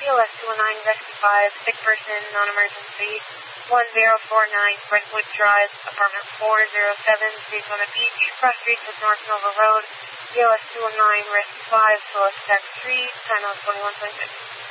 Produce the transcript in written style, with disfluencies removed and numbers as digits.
BLS 219, Rescue 5, sick person, non-emergency, 1049 Brentwood Drive, apartment 407, Daytona Beach, cross streets with North Nova Road, BLS 219, Rescue 5, Phyllis Tax 3, time of 21:26.